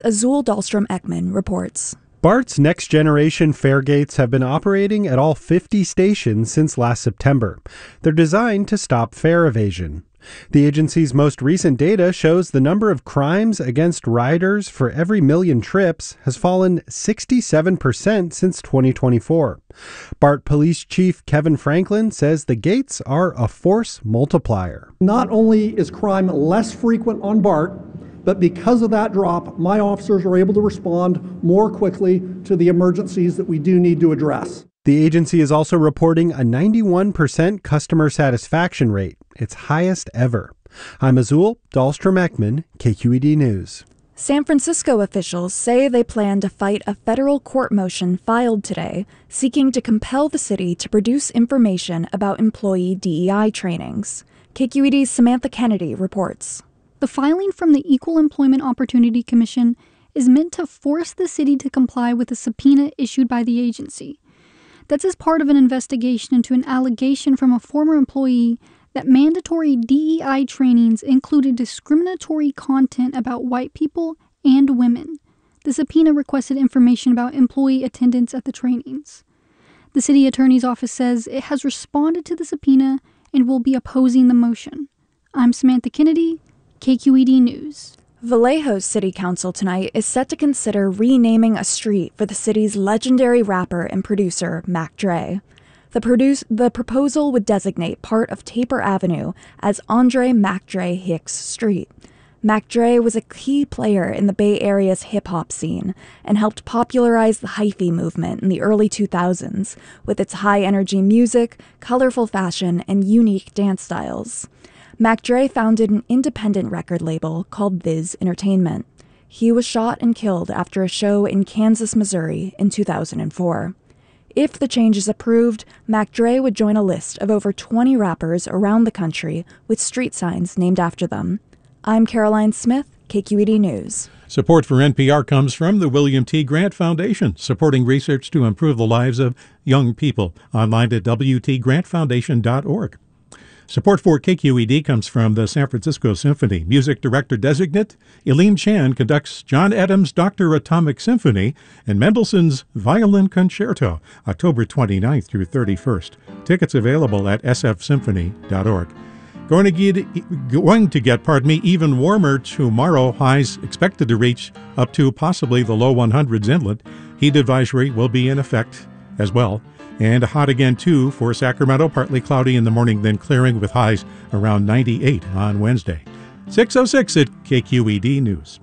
Azul Dahlstrom-Ekman reports. BART's next-generation fare gates have been operating at all 50 stations since last September. They're designed to stop fare evasion. The agency's most recent data shows the number of crimes against riders for every million trips has fallen 67% since 2024. BART Police Chief Kevin Franklin says the gates are a force multiplier. Not only is crime less frequent on BART, but because of that drop, my officers are able to respond more quickly to the emergencies that we do need to address. The agency is also reporting a 91% customer satisfaction rate, its highest ever. I'm Azul Dahlstrom-Ekman, KQED News. San Francisco officials say they plan to fight a federal court motion filed today seeking to compel the city to produce information about employee DEI trainings. KQED's Samantha Kennedy reports. The filing from the Equal Employment Opportunity Commission is meant to force the city to comply with a subpoena issued by the agency. That's as part of an investigation into an allegation from a former employee that mandatory DEI trainings included discriminatory content about white people and women. The subpoena requested information about employee attendance at the trainings. The city attorney's office says it has responded to the subpoena and will be opposing the motion. I'm Samantha Kennedy, KQED News. Vallejo's city council tonight is set to consider renaming a street for the city's legendary rapper and producer, Mac Dre. The proposal would designate part of Taper Avenue as Andre Mac Dre Hicks Street. Mac Dre was a key player in the Bay Area's hip-hop scene and helped popularize the hyphy movement in the early 2000s with its high-energy music, colorful fashion, and unique dance styles. Mac Dre founded an independent record label called Viz Entertainment. He was shot and killed after a show in Kansas, Missouri in 2004. If the change is approved, Mac Dre would join a list of over 20 rappers around the country with street signs named after them. I'm Caroline Smith, KQED News. Support for NPR comes from the William T. Grant Foundation, supporting research to improve the lives of young people. Online at wtgrantfoundation.org. Support for KQED comes from the San Francisco Symphony. Music director designate Elaine Chan conducts John Adams' Dr. Atomic Symphony and Mendelssohn's Violin Concerto, October 29th through 31st. Tickets available at sfsymphony.org. Going to get even warmer tomorrow. Highs expected to reach up to possibly the low 100s inland. Heat advisory will be in effect as well. And hot again, too, for Sacramento. Partly cloudy in the morning, then clearing with highs around 98 on Wednesday. 6:06 at KQED News.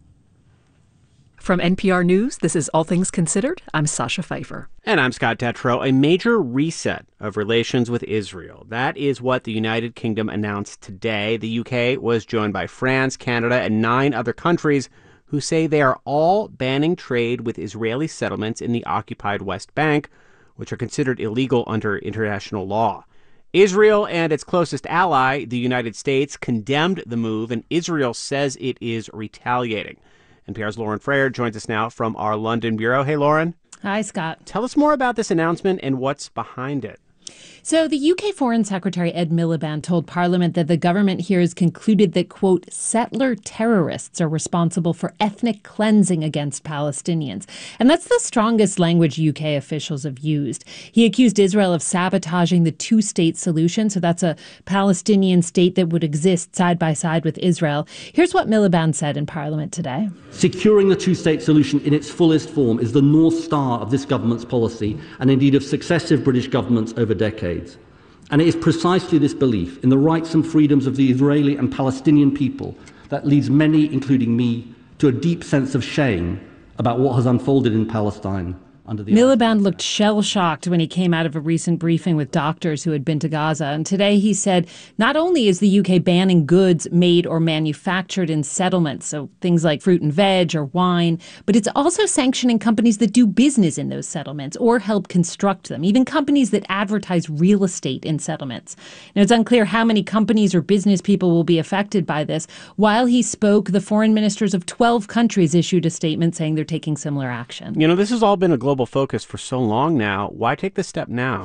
From NPR News, this is All Things Considered. I'm Sasha Pfeiffer. And I'm Scott Detrow. A major reset of relations with Israel. That is what the United Kingdom announced today. The UK was joined by France, Canada, and 9 other countries who say they are all banning trade with Israeli settlements in the occupied West Bank, which are considered illegal under international law. Israel and its closest ally, the United States, condemned the move, and Israel says it is retaliating. NPR's Lauren Frayer joins us now from our London bureau. Hey, Lauren. Hi, Scott. Tell us more about this announcement and what's behind it. So the UK Foreign Secretary Ed Miliband told Parliament that the government here has concluded that, quote, settler terrorists are responsible for ethnic cleansing against Palestinians. And that's the strongest language UK officials have used. He accused Israel of sabotaging the two-state solution. So that's a Palestinian state that would exist side by side with Israel. Here's what Miliband said in Parliament today. Securing the two-state solution in its fullest form is the North Star of this government's policy and indeed of successive British governments over decades. And it is precisely this belief in the rights and freedoms of the Israeli and Palestinian people that leads many, including me, to a deep sense of shame about what has unfolded in Palestine. Miliband looked shell-shocked when he came out of a recent briefing with doctors who had been to Gaza. And today he said not only is the UK banning goods made or manufactured in settlements, so things like fruit and veg or wine, but it's also sanctioning companies that do business in those settlements or help construct them, even companies that advertise real estate in settlements. Now, it's unclear how many companies or business people will be affected by this. While he spoke, the foreign ministers of 12 countries issued a statement saying they're taking similar action. You know, this has all been a global focus for so long now. Why take this step now?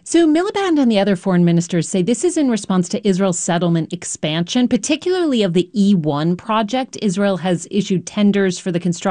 So Miliband and the other foreign ministers say this is in response to Israel's settlement expansion, particularly of the E1 project. Israel has issued tenders for the construction